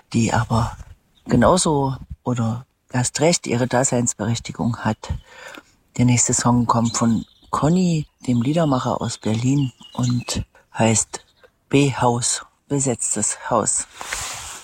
die aber genauso oder erst recht ihre Daseinsberechtigung hat. Der nächste Song kommt von Conny, dem Liedermacher aus Berlin, und heißt B-Haus, besetztes Haus.